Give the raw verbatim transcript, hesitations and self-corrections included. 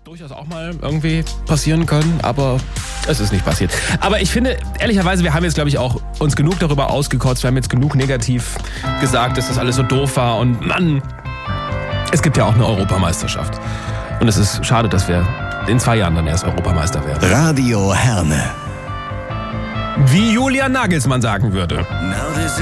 durchaus auch mal irgendwie passieren können, aber es ist nicht passiert. Aber ich finde, ehrlicherweise, wir haben jetzt, glaube ich, auch uns genug darüber ausgekotzt, wir haben jetzt genug negativ gesagt, dass das alles so doof war und Mann, es gibt ja auch eine Europameisterschaft. Und es ist schade, dass wir in zwei Jahren dann erst Europameister werden. Radio Herne. Wie Julian Nagelsmann sagen würde.